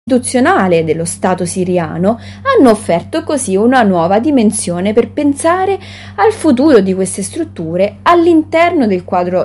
istituzionale dello Stato siriano hanno offerto così una nuova dimensione per pensare al futuro di queste strutture all'interno del quadro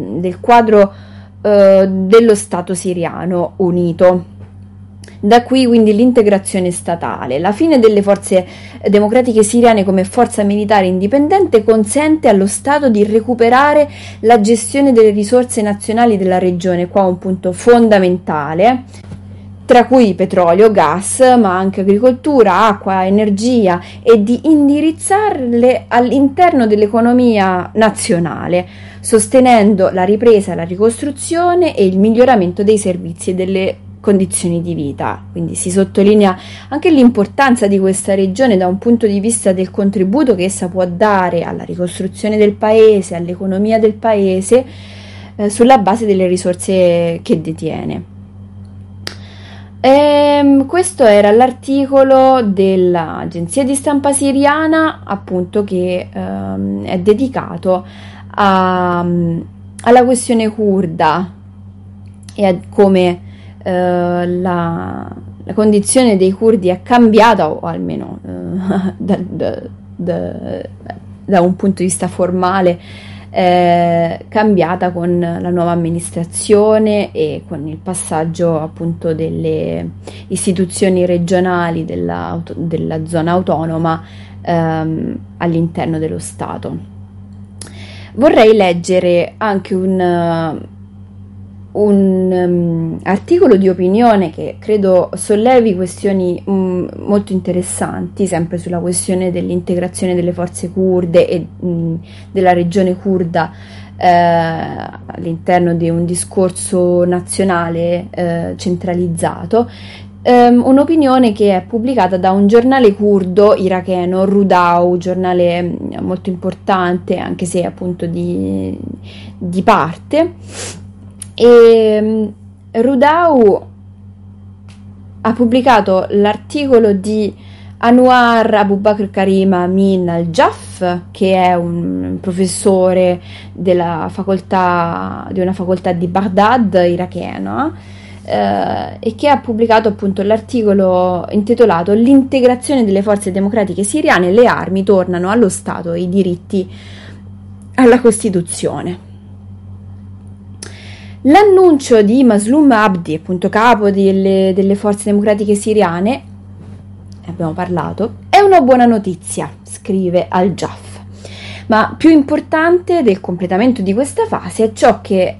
dello Stato siriano unito. Da qui quindi l'integrazione statale. La fine delle forze democratiche siriane come forza militare indipendente consente allo Stato di recuperare la gestione delle risorse nazionali della regione, qua un punto fondamentale, tra cui petrolio, gas, ma anche agricoltura, acqua, energia, e di indirizzarle all'interno dell'economia nazionale, sostenendo la ripresa, la ricostruzione e il miglioramento dei servizi e delle condizioni di vita. Quindi si sottolinea anche l'importanza di questa regione da un punto di vista del contributo che essa può dare alla ricostruzione del paese, all'economia del paese, sulla base delle risorse che detiene. Questo era l'articolo dell'agenzia di stampa siriana, appunto, che è dedicato alla questione curda e a come la condizione dei curdi è cambiata, o almeno da un punto di vista formale cambiata con la nuova amministrazione e con il passaggio appunto delle istituzioni regionali della zona autonoma all'interno dello Stato. Vorrei leggere anche un articolo di opinione che credo sollevi questioni molto interessanti, sempre sulla questione dell'integrazione delle forze curde e della regione curda all'interno di un discorso nazionale centralizzato. Un'opinione che è pubblicata da un giornale curdo iracheno, Rudau, giornale molto importante anche se appunto di parte. E Rudau ha pubblicato l'articolo di Anwar Abubakr Karim Amin al-Jaff, che è un professore di una facoltà di Baghdad irachena, e che ha pubblicato appunto l'articolo intitolato "L'integrazione delle forze democratiche siriane, le armi tornano allo Stato e i diritti alla Costituzione". L'annuncio di Maslum Abdi, appunto capo delle forze democratiche siriane, abbiamo parlato, è una buona notizia, scrive Al-Jaff, ma più importante del completamento di questa fase è ciò che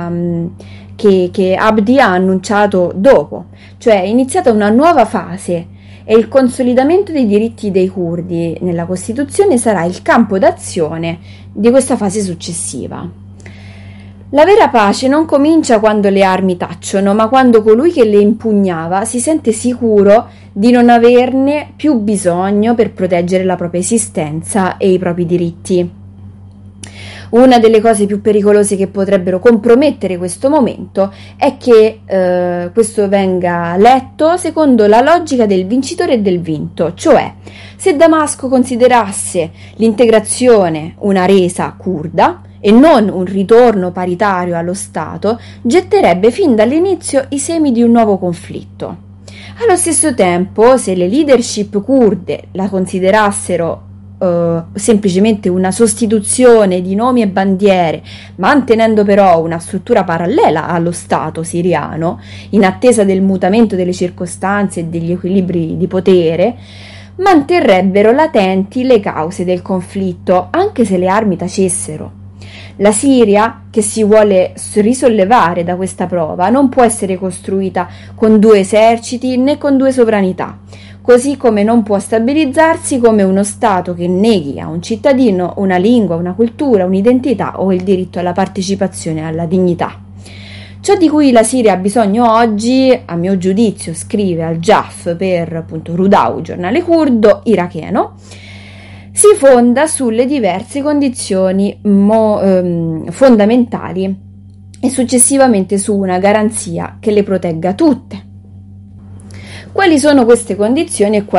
Abdi ha annunciato dopo, cioè è iniziata una nuova fase e il consolidamento dei diritti dei curdi nella Costituzione sarà il campo d'azione di questa fase successiva. La vera pace non comincia quando le armi tacciono, ma quando colui che le impugnava si sente sicuro di non averne più bisogno per proteggere la propria esistenza e i propri diritti. Una delle cose più pericolose che potrebbero compromettere questo momento è che questo venga letto secondo la logica del vincitore e del vinto, cioè se Damasco considerasse l'integrazione una resa curda e non un ritorno paritario allo Stato, getterebbe fin dall'inizio i semi di un nuovo conflitto. Allo stesso tempo, se le leadership kurde la considerassero semplicemente una sostituzione di nomi e bandiere, mantenendo però una struttura parallela allo Stato siriano, in attesa del mutamento delle circostanze e degli equilibri di potere, manterrebbero latenti le cause del conflitto, anche se le armi tacessero. La Siria, che si vuole risollevare da questa prova, non può essere costruita con due eserciti né con due sovranità, così come non può stabilizzarsi come uno Stato che neghi a un cittadino una lingua, una cultura, un'identità o il diritto alla partecipazione e alla dignità. Ciò di cui la Siria ha bisogno oggi, a mio giudizio, scrive Al-Jaff per appunto Rudau, giornale curdo iracheno, si fonda sulle diverse condizioni fondamentali e successivamente su una garanzia che le protegga tutte. Quali sono queste condizioni e qual è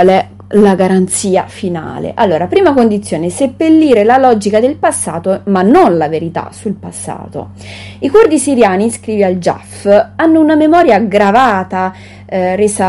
la garanzia finale. Allora, prima condizione, seppellire la logica del passato, ma non la verità sul passato. I curdi siriani, scrive al-Jaff, hanno una memoria aggravata, resa